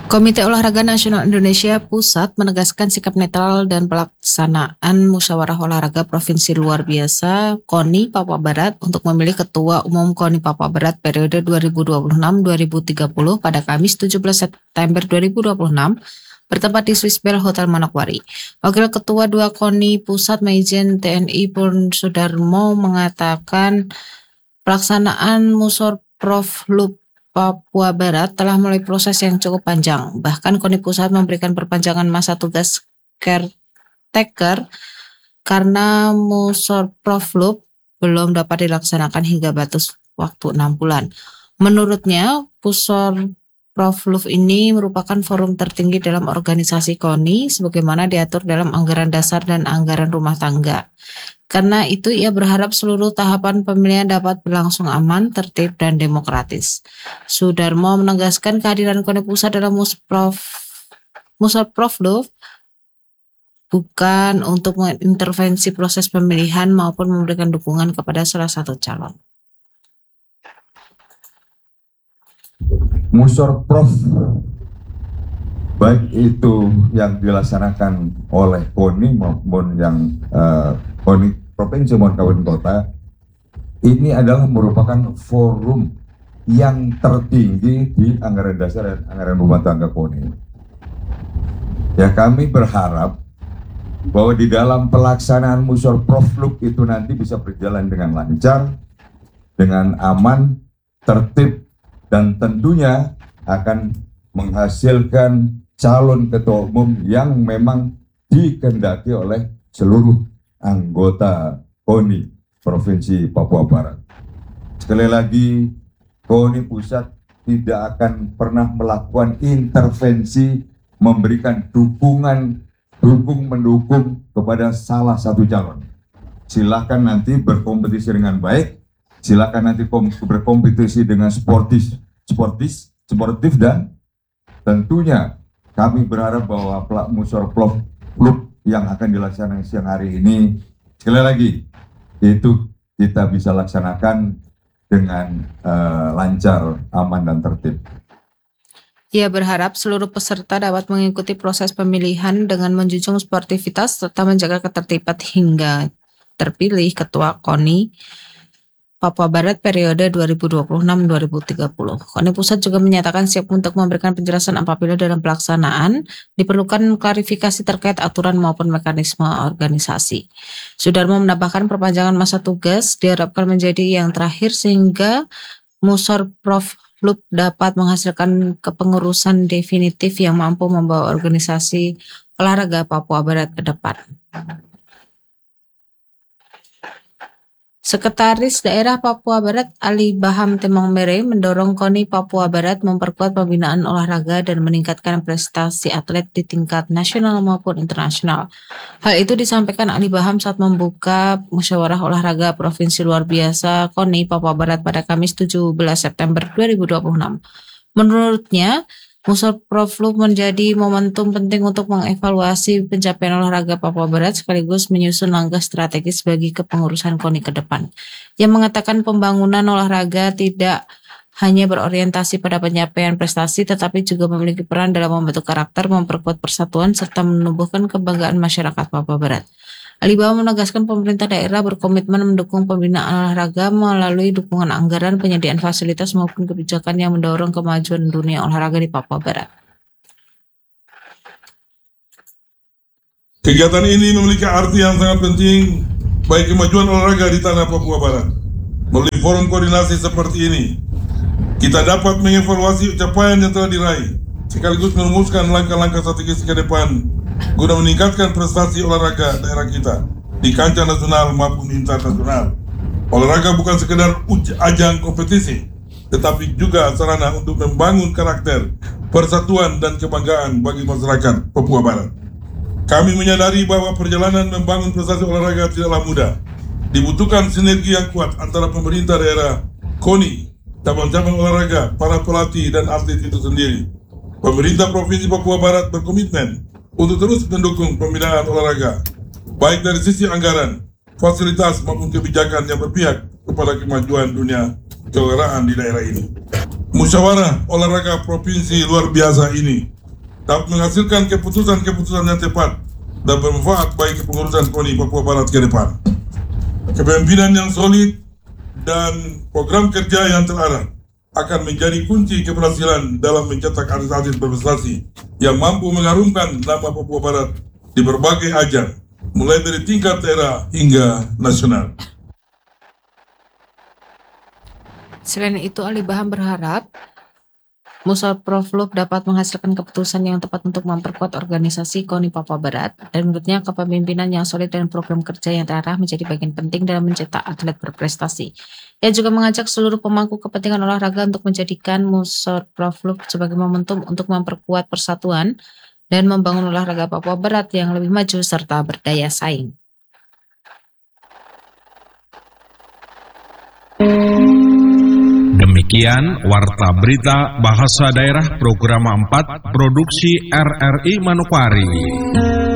Komite Olahraga Nasional Indonesia Pusat menegaskan sikap netral dan pelaksanaan Musyawarah Olahraga Provinsi Luar Biasa KONI Papua Barat untuk memilih Ketua Umum KONI Papua Barat periode 2026-2030 pada Kamis 17 September 2026 bertempat di Swiss Bell Hotel Manokwari. Wakil Ketua 2 KONI Pusat Majen TNI Purn Sudarmo mengatakan pelaksanaan Musyawarah Papua Barat telah melalui proses yang cukup panjang. Bahkan KONI Pusat memberikan perpanjangan masa tugas caretaker karena Musyawarah belum dapat dilaksanakan hingga batas waktu 6 bulan. Menurutnya, Musyawarah ini merupakan forum tertinggi dalam organisasi KONI sebagaimana diatur dalam anggaran dasar dan anggaran rumah tangga. Karena itu ia berharap seluruh tahapan pemilihan dapat berlangsung aman, tertib, dan demokratis. Sudarmo menegaskan kehadiran KONI Pusat dalam Musyawarah bukan untuk mengintervensi proses pemilihan maupun memberikan dukungan kepada salah satu calon. Musyawarah baik itu yang dilaksanakan oleh KONI maupun yang KONI provinsi maupun kabupaten kota, ini adalah merupakan forum yang tertinggi di anggaran dasar dan anggaran rumah tangga KONI. Ya, kami berharap bahwa di dalam pelaksanaan Musyawarah itu nanti bisa berjalan dengan lancar, dengan aman, tertib, dan tentunya akan menghasilkan calon ketua umum yang memang dikehendaki oleh seluruh anggota KONI Provinsi Papua Barat. Sekali lagi, KONI Pusat tidak akan pernah melakukan intervensi, memberikan mendukung kepada salah satu calon. Silakan nanti berkompetisi dengan baik, silakan nanti berkompetisi dengan sportif, dan tentunya kami berharap bahwa Musyawarah yang akan dilaksanakan siang hari ini, sekali lagi, itu kita bisa laksanakan dengan lancar, aman, dan tertib. Ia berharap seluruh peserta dapat mengikuti proses pemilihan dengan menjunjung sportivitas serta menjaga ketertiban hingga terpilih Ketua KONI Papua Barat periode 2026-2030. KONI Pusat juga menyatakan siap untuk memberikan penjelasan apabila dalam pelaksanaan diperlukan klarifikasi terkait aturan maupun mekanisme organisasi. Sudarmo menambahkan perpanjangan masa tugas diharapkan menjadi yang terakhir sehingga Musyawarah dapat menghasilkan kepengurusan definitif yang mampu membawa organisasi olahraga Papua Barat ke depan. Sekretaris Daerah Papua Barat Ali Baham Temong Mere mendorong KONI Papua Barat memperkuat pembinaan olahraga dan meningkatkan prestasi atlet di tingkat nasional maupun internasional. Hal itu disampaikan Ali Baham saat membuka Musyawarah Olahraga Provinsi Luar Biasa KONI Papua Barat pada Kamis 17 September 2026. Menurutnya, Musyawarah menjadi momentum penting untuk mengevaluasi pencapaian olahraga Papua Barat sekaligus menyusun langkah strategis bagi kepengurusan KONI ke depan. Yang mengatakan pembangunan olahraga tidak hanya berorientasi pada pencapaian prestasi tetapi juga memiliki peran dalam membentuk karakter, memperkuat persatuan, serta menumbuhkan kebanggaan masyarakat Papua Barat. Ali Baham menegaskan pemerintah daerah berkomitmen mendukung pembinaan olahraga melalui dukungan anggaran, penyediaan fasilitas maupun kebijakan yang mendorong kemajuan dunia olahraga di Papua Barat. Kegiatan ini memiliki arti yang sangat penting bagi kemajuan olahraga di tanah Papua Barat. Melalui forum koordinasi seperti ini, kita dapat mengevaluasi capaian yang telah diraih, sekaligus merumuskan langkah-langkah strategis ke depan guna meningkatkan prestasi olahraga daerah kita di kancah nasional maupun internasional. Olahraga bukan sekedar ajang kompetisi, tetapi juga sarana untuk membangun karakter, persatuan, dan kebanggaan bagi masyarakat Papua Barat. Kami menyadari bahwa perjalanan membangun prestasi olahraga tidaklah mudah. Dibutuhkan sinergi yang kuat antara pemerintah daerah, KONI, cabang-cabang olahraga, para pelatih, dan atlet itu sendiri. Pemerintah Provinsi Papua Barat berkomitmen untuk terus mendukung pembinaan olahraga, baik dari sisi anggaran, fasilitas maupun kebijakan yang berpihak kepada kemajuan dunia keolahragaan di daerah ini. Musyawarah Olahraga Provinsi Luar Biasa ini dapat menghasilkan keputusan-keputusan yang tepat dan bermanfaat bagi kepengurusan KONI Papua Barat ke depan. Kepemimpinan yang solid dan program kerja yang terarah akan menjadi kunci keberhasilan dalam mencetak atlet-atlet berprestasi yang mampu mengharumkan nama Papua Barat di berbagai ajang, mulai dari tingkat daerah hingga nasional. Selain itu, Ali Baham berharap Musyawarah dapat menghasilkan keputusan yang tepat untuk memperkuat organisasi KONI Papua Barat, dan menurutnya kepemimpinan yang solid dan program kerja yang terarah menjadi bagian penting dalam mencetak atlet berprestasi. Ia juga mengajak seluruh pemangku kepentingan olahraga untuk menjadikan Musyawarah sebagai momentum untuk memperkuat persatuan dan membangun olahraga Papua Barat yang lebih maju serta berdaya saing. Demikian Warta Berita Bahasa Daerah Program 4 Produksi RRI Manokwari.